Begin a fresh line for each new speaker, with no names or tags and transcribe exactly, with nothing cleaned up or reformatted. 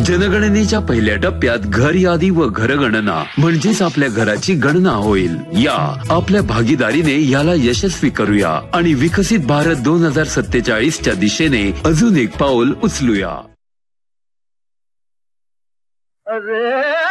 जनगणनेच्या पहिल्या टप्प्यात घर यादी व घरगणना म्हणजेच आपल्या घराची गणना होईल. या आपल्या भागीदारीने याला यशस्वी करूया आणि विकसित भारत दोन हजार सत्तेचाळीस च्या दिशेने अजून एक पाऊल उचलूया.
अरे